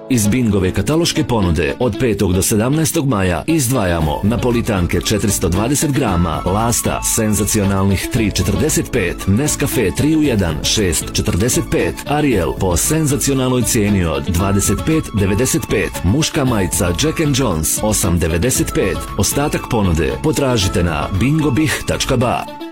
Iz Bingove kataloške ponude od 5. do 17. maja izdvajamo napolitanke 420 grama, Lasta senzacionalnih 3,45, Nescafe 3 u 1 6,45, Ariel po senzacionalnoj cijeni od 25,95, muška majica Jack & Jones 8,95. Ostatak ponude potražite na bingobih.ba.